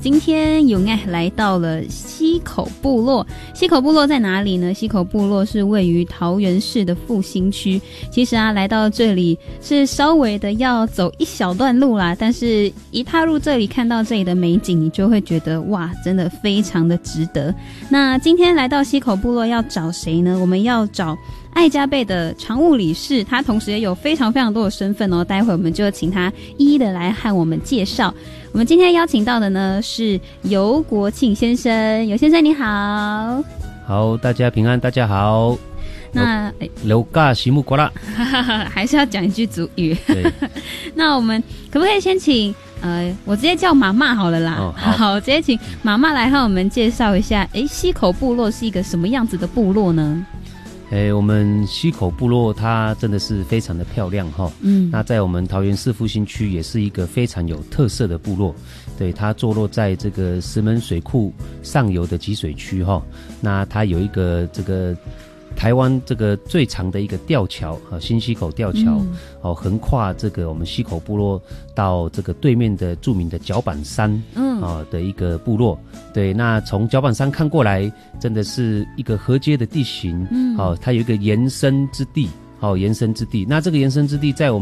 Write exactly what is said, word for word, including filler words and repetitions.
今天永爱来到了溪口部落。溪口部落在哪里呢？溪口部落是位于桃园市的复兴区。其实啊，来到这里是稍微的要走一小段路啦，但是一踏入这里，看到这里的美景，你就会觉得哇，真的非常的值得。那今天来到溪口部落要找谁呢？我们要找爱家贝的常务理事，他同时也有非常非常多的身份哦。待会我们就请他一一的来和我们介绍。我们今天邀请到的呢是游国庆先生，游先生你好。 好，大家平安，大家好。 那楼嘎西木瓜啦， 还是要讲一句族语。 对， 那我们可不可以先请呃，我直接叫妈妈好了啦。 哦、好, 好，直接请妈妈来和我们介绍一下，诶，溪口部落是一个什么样子的部落呢？ 诶，我们溪口部落它真的是非常的漂亮哈。嗯，那在我们桃园市复兴区也是一个非常有特色的部落。对，它坐落在这个石门水库上游的集水区哈。那它有一个这个台湾这个最长的一个吊桥啊，新溪口吊桥、嗯、哦，横跨这个我们溪口部落到这个对面的著名的角板山，嗯，啊的一个部落。对，那从角板山看过来，真的是一个河阶的地形，嗯，哦，它有一个延伸之地，哦，延伸之地。那这个延伸之地在我们